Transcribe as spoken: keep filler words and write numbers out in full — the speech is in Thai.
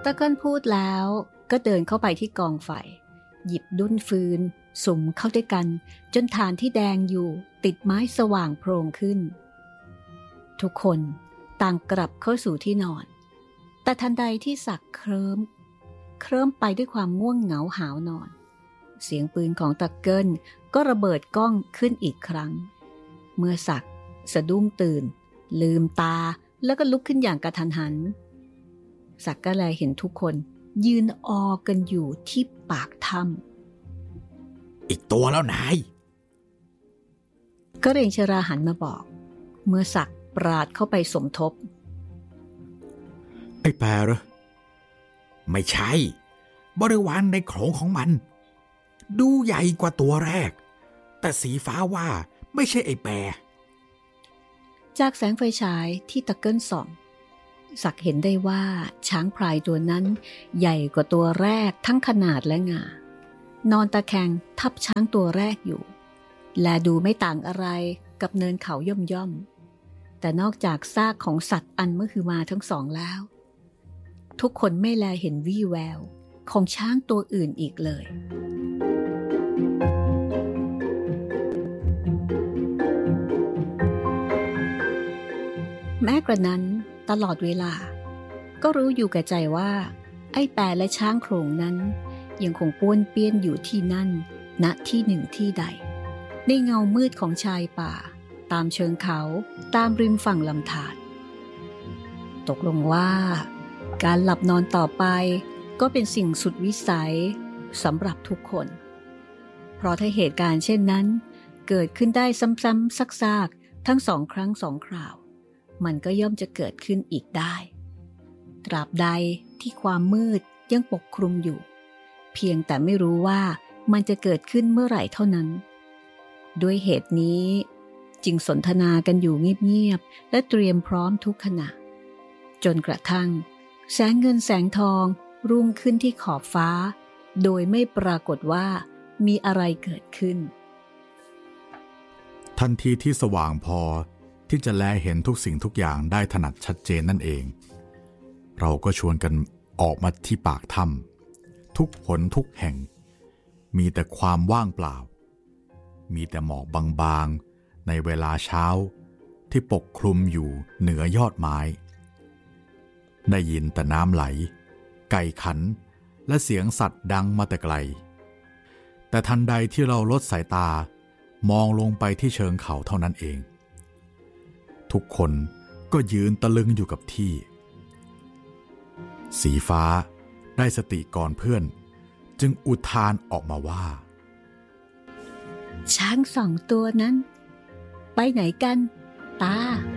ตะเกิลพูดแล้วก็เดินเข้าไปที่กองไฟหยิบดุ้นฟืนสุมเข้าด้วยกันจนฐานที่แดงอยู่ติดไม้สว่างโพลงขึ้นทุกคนต่างกลับเข้าสู่ที่นอนแต่ทันใดที่ศักดิ์เคลิ้มเคลิ้มไปด้วยความง่วงเหงาหาวนอนเสียงปืนของตะเกิลก็ระเบิดก้องขึ้นอีกครั้งเมื่อศักดิ์สะดุ้งตื่นลืมตาแล้วก็ลุกขึ้นอย่างกระทันหันศักดิ์ก็เลยเห็นทุกคนยืนออกันอยู่ที่ปากถ้ำอีกตัวแล้วนายก็เรงชราหันมาบอกเมื่อศักดิ์ปราดเข้าไปสมทบไอ้แปรเหรอไม่ใช่บริวารในโขลงของมันดูใหญ่กว่าตัวแรกแต่สีฟ้าว่าไม่ใช่ไอ้แปรจากแสงไฟฉายที่ตะเกิลส่องศักดิ์เห็นได้ว่าช้างพลายตัวนั้นใหญ่กว่าตัวแรกทั้งขนาดและงานอนตะแคงทับช้างตัวแรกอยู่และดูไม่ต่างอะไรกับเนินเขาย่อมย่อมแต่นอกจากซากของสัตว์อันเมื่อคือมาทั้งสองแล้วทุกคนไม่แลเห็นวี่แววของช้างตัวอื่นอีกเลยแม้กระนั้นตลอดเวลาก็รู้อยู่แก่ใจว่าไอ้แปรและช้างโขลงนั้นยังคงป้วนเปี้ยนอยู่ที่นั่นณที่หนึ่งที่ใดในเงามืดของชายป่าตามเชิงเขาตามริมฝั่งลำธารตกลงว่าการหลับนอนต่อไปก็เป็นสิ่งสุดวิสัยสำหรับทุกคนเพราะถ้าเหตุการณ์เช่นนั้นเกิดขึ้นได้ซ้ำๆซักๆทั้งสองครั้งสองคราวมันก็ย่อมจะเกิดขึ้นอีกได้ตราบใดที่ความมืดยังปกคลุมอยู่เพียงแต่ไม่รู้ว่ามันจะเกิดขึ้นเมื่อไหร่เท่านั้นด้วยเหตุนี้จึงสนทนากันอยู่เงียบๆและเตรียมพร้อมทุกขณะจนกระทั่งแสงเงินแสงทองรุ่งขึ้นที่ขอบฟ้าโดยไม่ปรากฏว่ามีอะไรเกิดขึ้นทันทีที่สว่างพอที่จะแลเห็นทุกสิ่งทุกอย่างได้ถนัดชัดเจนนั่นเองเราก็ชวนกันออกมาที่ปากถ้ำทุกหนทุกแห่งมีแต่ความว่างเปล่ามีแต่หมอกบางๆในเวลาเช้าที่ปกคลุมอยู่เหนือยอดไม้ได้ยินแต่น้ำไหลไก่ขันและเสียงสัตว์ดังมาแต่ไกลแต่ทันใดที่เราลดสายตามองลงไปที่เชิงเขาเท่านั้นเองทุกคนก็ยืนตะลึงอยู่กับที่สีฟ้าได้สติก่อนเพื่อนจึงอุทานออกมาว่าช้างสองตัวนั้นไปไหนกันตา